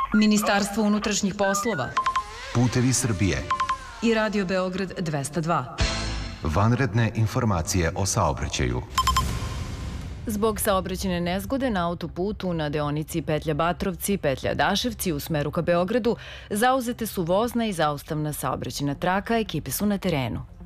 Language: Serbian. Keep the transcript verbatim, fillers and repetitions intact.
Ministarstvo unutrašnjih poslova Putevi Srbije i Radio Beograd dvesta dva. Vanredne informacije o saobraćaju. Zbog saobraćajne nezgode na autoputu na deonici petlja Batrovci, petlja Daševci u smeru ka Beogradu zauzete su vozna i zaustavna saobraćajna traka, ekipe su na terenu.